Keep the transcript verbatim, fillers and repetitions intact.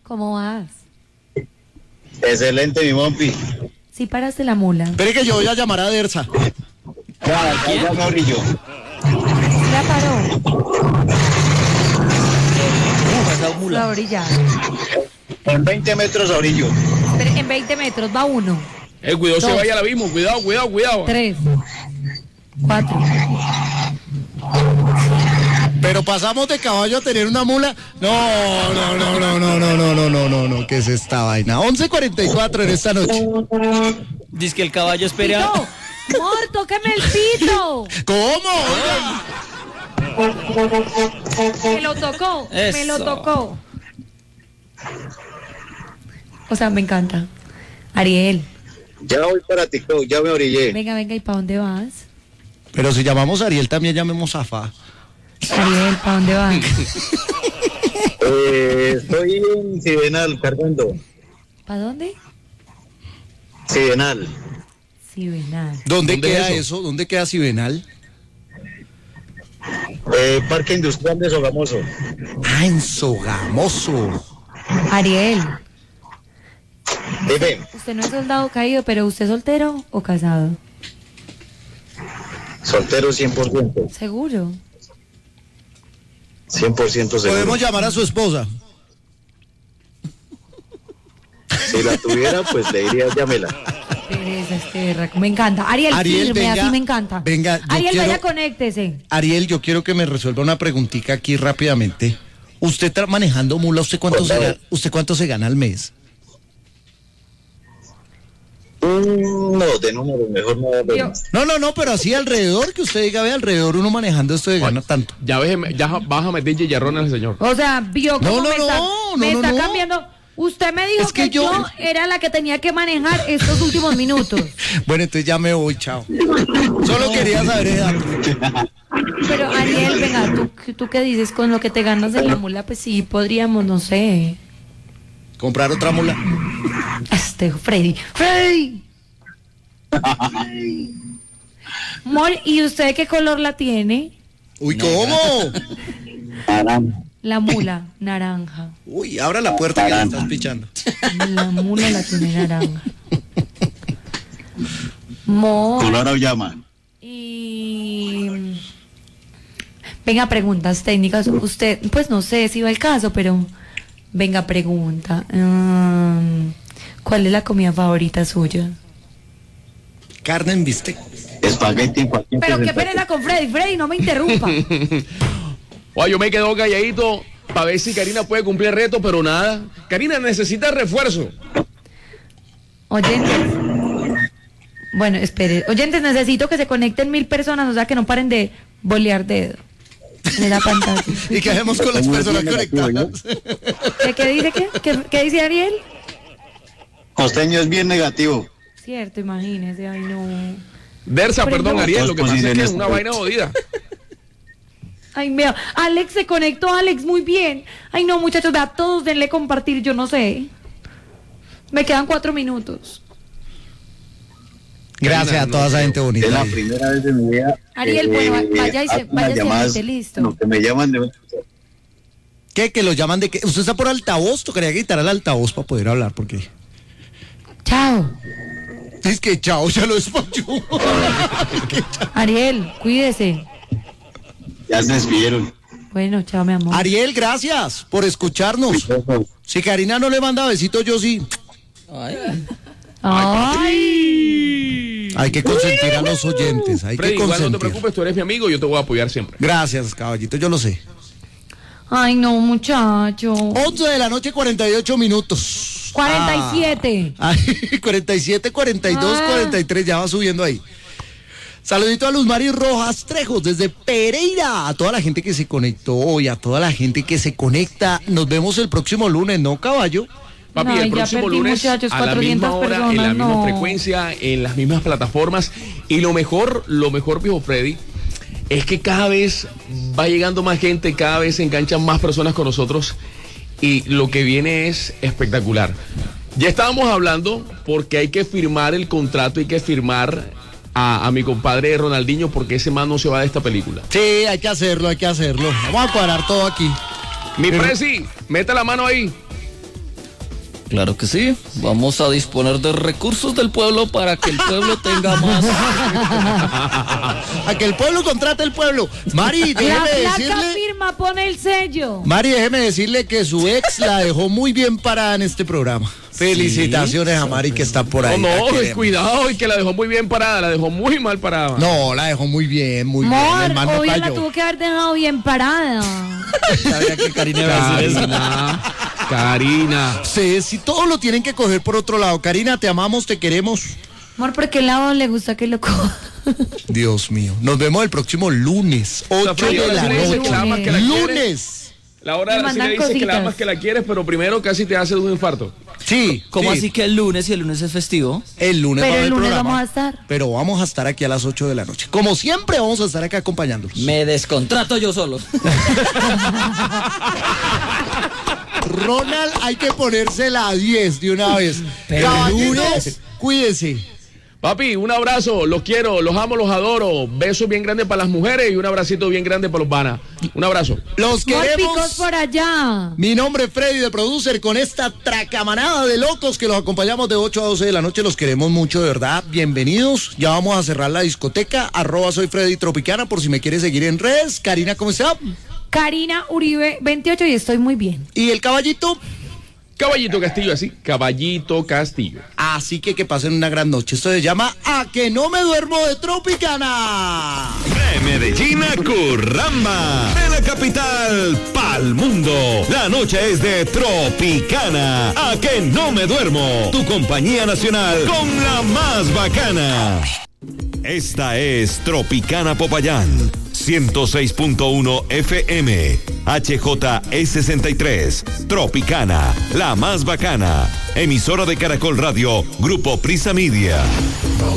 ¿Cómo vas? Excelente, mi mompi. Sí paraste la mula. Espere que yo voy a llamar a Dersa. Claro, ya me abrí yo. La paró. Pasado La mula. orilla. En veinte metros abrí yo. Pero en veinte metros va uno. Eh, cuidado, se Dos. vaya al abismo. Cuidado, cuidado, cuidado. Tres. Cuatro. Pero pasamos de caballo a tener una mula. No, no, no, no, no, no, no, no, no, no, no, ¿qué es esta vaina? once cuarenta y cuatro en esta noche. Dice que el caballo espera. ¡Pito! ¡Mor, tóqueme el pito! ¿Cómo? Me lo tocó, me lo Eso. tocó. O sea, me encanta. Ariel, Ya voy para TikTok, ya me orillé. venga, venga, ¿y para dónde vas? Pero si llamamos a Ariel también llamemos a Fa. Ariel, ¿para dónde vas? Eh, estoy en Sidenal, cargando. ¿Para dónde? Sidenal. Sí, Venal. ¿Dónde, ¿Dónde queda es eso? eso? ¿Dónde queda Sibenal? Eh, Parque Industrial de Sogamoso. Ah, en Sogamoso. Ariel, Dime, usted no es soldado caído, pero ¿usted es soltero o casado? soltero cien por ciento. ¿Seguro? cien por ciento seguro. Podemos llamar a su esposa. Si la tuviera, pues le diría llámela. Pereza, este berraco. Me encanta. Ariel, Ariel, firme, venga, así me encanta. venga, yo Ariel, quiero- vaya, conéctese. Ariel, yo quiero que me resuelva una preguntita aquí rápidamente. Usted tra- manejando mula, ¿usted cuánto, se, ga- ¿usted cuánto se gana al mes? Mm, no, de número, mejor no. de- Yo- No, no, no, pero así alrededor, que usted diga, ve alrededor uno manejando esto de gana tanto. Ya, ves, ya vas a meter chicharrón al señor. O sea, vio cómo No, no, me está, no, me no, está no. cambiando. Usted me dijo Es que que, yo... yo- era la que tenía que manejar estos últimos minutos. Bueno, entonces ya me voy, chao. Solo quería saber ese dato. Pero Ariel, venga, ¿tú, ¿tú qué dices? Con lo que te ganas de la mula, pues sí, podríamos, no sé. Comprar otra mula. Este, Freddy. ¡Freddy! Mol, ¿y usted qué color la tiene? Uy, ¿cómo? Caramba. La mula, naranja. Uy, abra la puerta que la estás pichando. La mula la tiene naranja. Mol. Colorado llama. Y... Venga, preguntas técnicas. Usted, pues no sé si va el caso, pero... Venga, pregunta. Um, ¿Cuál es la comida favorita suya? Carne en bistec. Espagueti en cualquier Pero qué presentación. pereza con Freddy. Freddy, no me interrumpa. Oye, yo me quedo calladito para ver si Karina puede cumplir el reto, pero nada. Karina necesita refuerzo. Oyentes. Bueno, espere. Oyentes, necesito que se conecten mil personas, o sea, que no paren de bolear dedo en la pantalla. ¿Y qué hacemos con las Muy personas bien, conectadas? ¿Qué, qué dice qué? ¿Qué, qué dice Ariel? Costeño es bien negativo. Cierto, imagínese, ay no. Dersa, Pero perdón, no. Ariel, lo que Todos pasa es que es consiguen una esto. vaina jodida. Ay, vea, Alex se conectó, Alex, muy bien. Ay, no, muchachos, vea, todos denle compartir, yo no sé. Me quedan cuatro minutos. Gracias a toda esa gente bonita. Es la primera vez de mi vida. Ariel, bueno, vaya y se- hacen vaya las y se llamadas, mete, listo. Lo que me llaman de... ¿Qué? ¿Que lo llaman de qué? ¿Usted está por altavoz? Tocaría quitar el altavoz para poder hablar, porque... Chao. Es que chao, ya lo despachó. Ariel, cuídese. Ya se despidieron. Bueno, chao, mi amor. Ariel, gracias por escucharnos. Si Karina no le manda besitos, yo sí. Ay. Ay. Hay que consentir a los oyentes. Hay Freddy, que igual no te consentir. preocupes, tú eres mi amigo, yo te voy a apoyar siempre. Gracias, caballito, yo lo sé. Ay, no, muchacho. once de la noche, cuarenta y ocho minutos. cuarenta y siete. Ah. Ay, cuarenta y siete, cuarenta y dos, Ah. cuarenta y tres, ya va subiendo ahí. Saludito a Luz Mari Rojas Trejos desde Pereira. A toda la gente que se conectó y a toda la gente que se conecta. Nos vemos el próximo lunes, ¿no, caballo? Papi, Ay, el ya próximo perdí, lunes muchachos, a la misma cuatrocientas hora, en la personas, misma no. frecuencia, en las mismas plataformas. Y lo mejor, lo mejor, viejo Freddy, es que cada vez va llegando más gente, cada vez se enganchan más personas con nosotros y lo que viene es espectacular. Ya estábamos hablando porque hay que firmar el contrato, hay que firmar a, a mi compadre Ronaldinho porque ese man no se va de esta película. Sí, hay que hacerlo, hay que hacerlo. Vamos a cuadrar todo aquí. Mi Pero- Presi, meta la mano ahí. Claro que sí. Vamos a disponer de recursos del pueblo para que el pueblo tenga más. A que el pueblo contrate el pueblo. Mari, La déjeme placa decirle. firma, pone el sello. Mari, déjeme decirle que su ex la dejó muy bien parada en este programa. Felicitaciones a Mari que está por ahí. No, la no, queremos. cuidado, y que la dejó muy bien parada, la dejó muy mal parada. No, la dejó muy bien, muy bien. Amor, El man no obvio la cayó. tuvo que haber dejado bien parada. Sabía que Karina iba a decir eso. Karina, Karina. Sí, si todos lo tienen que coger por otro lado. Karina, te amamos, te queremos. Amor, ¿por qué lado le gusta que lo coja? Dios mío. Nos vemos el próximo lunes, ocho Freddy, de ahora la sí le dice que la amas, que la quieres. Lunes. Laura, Me ahora sí le mandan dices que la cositas. amas, que la quieres, pero primero casi te hace un infarto. Sí. ¿Cómo sí. así que el lunes y el lunes es festivo? El lunes Pero va a haber el lunes programa, vamos a estar. Pero vamos a estar aquí a las ocho de la noche. Como siempre, vamos a estar acá acompañándolos. Me descontrato yo solo. Ronald, hay que ponérsela a diez de una vez. Pero Caballitos, lunes. cuídense. Papi, un abrazo, los quiero, los amo, los adoro. Besos bien grandes para las mujeres y un abracito bien grande para los vanas. Un abrazo. Los Amor, queremos. picos por allá. Mi nombre es Freddy de Producer con esta tracamanada de locos que los acompañamos de ocho a doce de la noche. Los queremos mucho, de verdad. Bienvenidos. Ya vamos a cerrar la discoteca. Arroba soy Freddy Tropicana por si me quieres seguir en redes. Karina, ¿cómo está? Karina Uribe veintiocho y estoy muy bien. ¿Y el caballito? Caballito Castillo, así, Caballito Castillo. Así que que pasen una gran noche. Esto se llama A que no me duermo de Tropicana. De Medellín a Curramba, de la capital pa'l mundo. La noche es de Tropicana. A que no me duermo. Tu compañía nacional con la más bacana. Esta es Tropicana Popayán, ciento seis punto uno F M, H J E sesenta y tres, Tropicana, la más bacana, emisora de Caracol Radio, Grupo Prisa Media.